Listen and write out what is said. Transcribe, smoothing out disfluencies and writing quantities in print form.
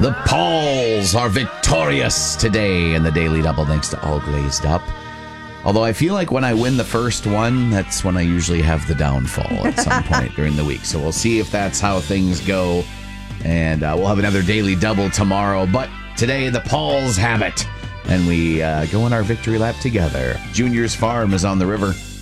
The Pauls are victorious today in the Daily Double, thanks to All Glazed Up. Although I feel like when I win the first one, that's when I usually have the downfall at some point during the week. So we'll see if that's how things go. And we'll have another Daily Double tomorrow. But today, the Pauls have it. And we go on our victory lap together. Junior's Farm is on the river.